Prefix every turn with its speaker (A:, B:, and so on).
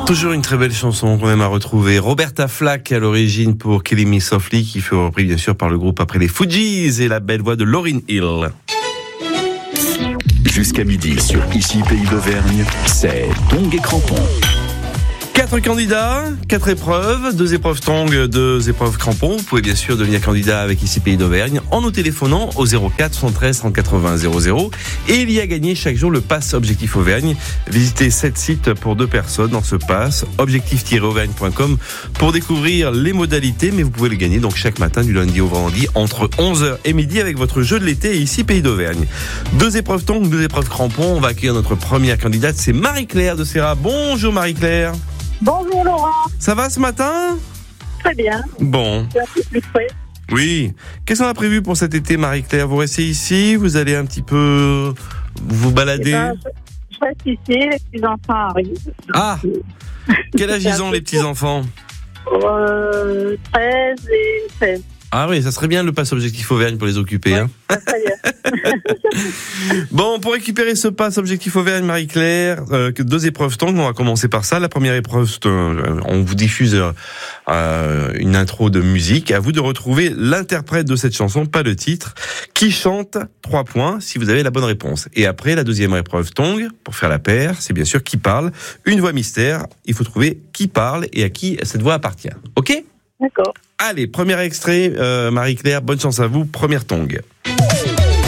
A: Toujours une très belle chanson qu'on aime à retrouver. Roberta Flack à l'origine pour Killing Me Softly, qui fait repris bien sûr par le groupe après les Fugees et la belle voix de Lauryn Hill.
B: Jusqu'à midi sur Ici Pays d'Auvergne, c'est Tongs et Crampons.
A: 4 candidats, 4 épreuves, 2 épreuves tongs, 2 épreuves crampons. Vous pouvez bien sûr devenir candidat avec Ici Pays d'Auvergne en nous téléphonant au 04 113 180 00. Et il y a gagné chaque jour le pass Objectif Auvergne. Visitez 7 sites pour 2 personnes dans ce pass, objectif-auvergne.com pour découvrir les modalités. Mais vous pouvez le gagner donc chaque matin du lundi au vendredi entre 11h et midi avec votre jeu de l'été Ici Pays d'Auvergne. 2 épreuves tongs, 2 épreuves crampons. On va accueillir notre première candidate, c'est Marie-Claire de Serra. Bonjour Marie-Claire.
C: Bonjour Laurent.
A: Ça va ce matin ?
C: Très bien.
A: Bon.
C: C'est un peu plus frais.
A: Oui. Qu'est-ce qu'on a prévu pour cet été, Marie-Claire ? Vous restez ici ? Vous allez un petit peu vous balader ?
C: Je reste ici, les petits-enfants arrivent.
A: Ah ! Quel âge ils ont, les petits-enfants ?
C: 13 et 16.
A: Ah oui, ça serait bien le pass Objectif Auvergne pour les occuper.
C: Ouais,
A: hein.
C: ça serait bien.
A: Bon, pour récupérer ce pass Objectif Auvergne, Marie-Claire, 2 épreuves tongs, on va commencer par ça. La première épreuve, on vous diffuse une intro de musique. À vous de retrouver l'interprète de cette chanson, pas le titre, qui chante 3 points si vous avez la bonne réponse. Et après, la deuxième épreuve tongs, pour faire la paire, c'est bien sûr qui parle. Une voix mystère, il faut trouver qui parle et à qui cette voix appartient. Ok ?
C: D'accord.
A: Allez, premier extrait, Marie-Claire, bonne chance à vous, première tongue.